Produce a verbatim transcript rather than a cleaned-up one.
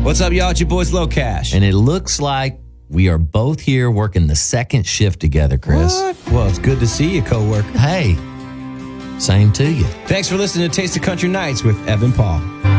What's up, y'all? It's your boys, Low Cash. And it looks like we are both here working the second shift together, Chris. What? Well, it's good to see you, coworker. Hey, same to you. Thanks for listening to Taste of Country Nights with Evan Paul.